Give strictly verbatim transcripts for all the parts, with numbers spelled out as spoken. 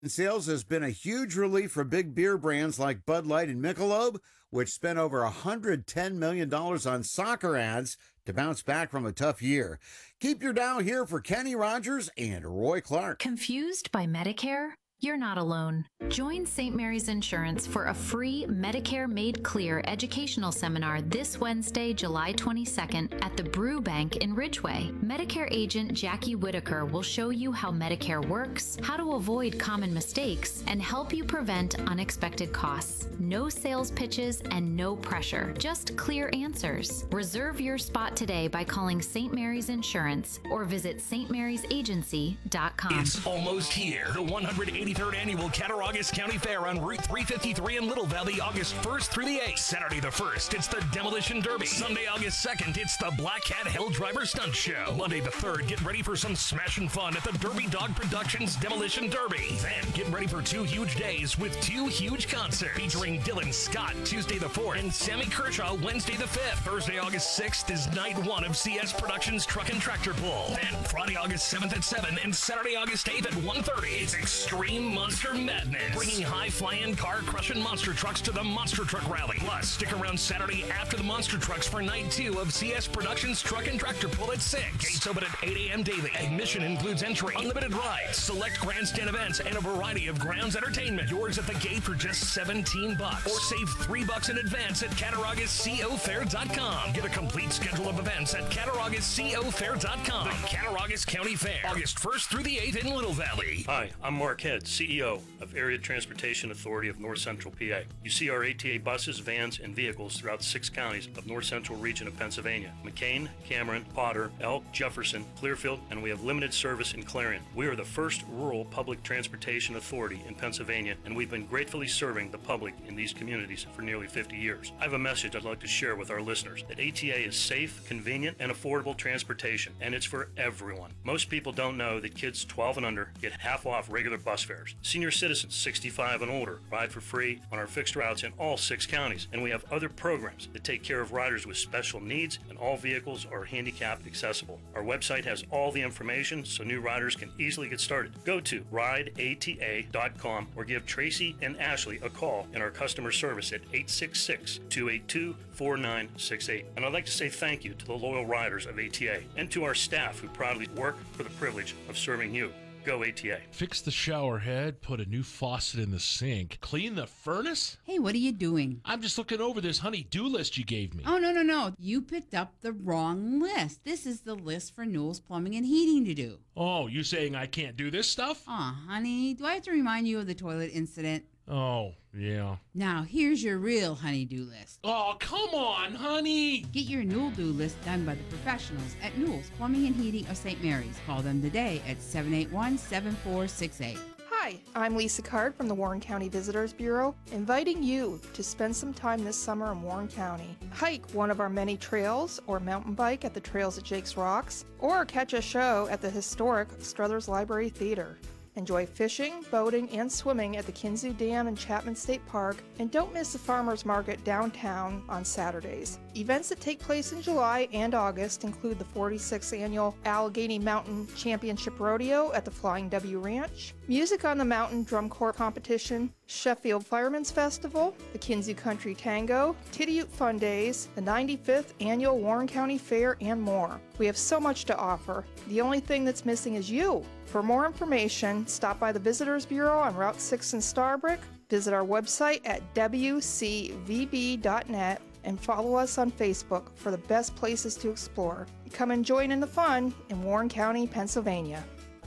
Sales has been a huge relief for big beer brands like Bud Light and Michelob, which spent over one hundred ten million dollars on soccer ads to bounce back from a tough year. Keep your dial here for Kenny Rogers and Roy Clark. Confused by Medicare? You're not alone. Join Saint Mary's Insurance for a free Medicare Made Clear educational seminar this Wednesday, July twenty-second at the Brew Bank in Ridgeway. Medicare agent Jackie Whitaker will show you how Medicare works, how to avoid common mistakes, and help you prevent unexpected costs. No sales pitches and no pressure, just clear answers. Reserve your spot today by calling Saint Mary's Insurance or visit s t marys agency dot com. It's almost here. The one hundred eighty-third Annual Cattaraugus County Fair on Route three fifty-three in Little Valley, August first through the eighth. Saturday the first, it's the Demolition Derby. Sunday, August second, it's the Black Cat Hell Driver Stunt Show. Monday the third, get ready for some smashing fun at the Derby Dog Productions Demolition Derby. Then get ready for two huge days with two huge concerts featuring Dylan Scott Tuesday the fourth and Sammy Kershaw Wednesday the fifth. Thursday, August sixth is night one of C S Productions Truck and Tractor Pull. Then Friday, August seventh at seven and Saturday, August eighth at one thirty. It's Extreme Monster Madness, bringing high-flying, car-crushing monster trucks to the Monster Truck Rally. Plus, stick around Saturday after the monster trucks for night two of C S Productions Truck and Tractor Pull at six. Gates open at eight a.m. daily. Admission includes entry, unlimited rides, select grandstand events, and a variety of grounds entertainment. Yours at the gate for just seventeen bucks, or save three bucks in advance at cattaraugus co fair dot com. Get a complete schedule of events at cattaraugus co fair dot com. The Cattaraugus County Fair, August first through the eighth in Little Valley. Hi, I'm Mark Head, C E O of Area Transportation Authority of North Central P A. You see our A T A buses, vans, and vehicles throughout the six counties of North Central region of Pennsylvania: McCain, Cameron, Potter, Elk, Jefferson, Clearfield, and we have limited service in Clarion. We are the first rural public transportation authority in Pennsylvania, and we've been gratefully serving the public in these communities for nearly fifty years. I have a message I'd like to share with our listeners, that A T A is safe, convenient, and affordable transportation, and it's for everyone. Most people don't know that kids twelve and under get half off regular bus fares. Senior citizens sixty-five and older ride for free on our fixed routes in all six counties, and we have other programs that take care of riders with special needs, and all vehicles are handicapped accessible. Our website has all the information so new riders can easily get started. Go to ride A T A dot com or give Tracy and Ashley a call in our customer service at eight six six, two eight two, four nine six eight. And I'd like to say thank you to the loyal riders of A T A and to our staff who proudly work for the privilege of serving you. Go A T A. Fix the shower head, put a new faucet in the sink, clean the furnace? Hey, what are you doing? I'm just looking over this honey-do list you gave me. Oh, no, no, no. You picked up the wrong list. This is the list for Newell's Plumbing and Heating to do. Oh, you saying I can't do this stuff? Aw, honey, do I have to remind you of the toilet incident? Oh, yeah. Now, here's your real honey-do list. Oh, come on, honey! Get your Newell do list done by the professionals at Newell's Plumbing and Heating of Saint Mary's. Call them today at seven eight one, seven four six eight. Hi, I'm Lisa Card from the Warren County Visitors Bureau, inviting you to spend some time this summer in Warren County. Hike one of our many trails, or mountain bike at the trails at Jake's Rocks, or catch a show at the historic Struthers Library Theater. Enjoy fishing, boating, and swimming at the Kinzua Dam and Chapman State Park, and don't miss the Farmers Market downtown on Saturdays. Events that take place in July and August include the forty-sixth Annual Allegheny Mountain Championship Rodeo at the Flying W Ranch, Music on the Mountain Drum Corps Competition, Sheffield Firemen's Festival, the Kinzua Country Tango, Tidiute Fun Days, the ninety-fifth Annual Warren County Fair, and more. We have so much to offer. The only thing that's missing is you. For more information, stop by the Visitors Bureau on Route six in Starbrick, visit our website at w c v b dot net, and follow us on Facebook for the best places to explore. Come and join in the fun in Warren County, Pennsylvania.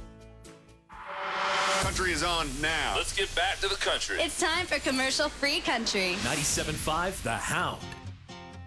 Country is on now. Let's get back to the country. It's time for commercial-free country. ninety-seven point five The Hound.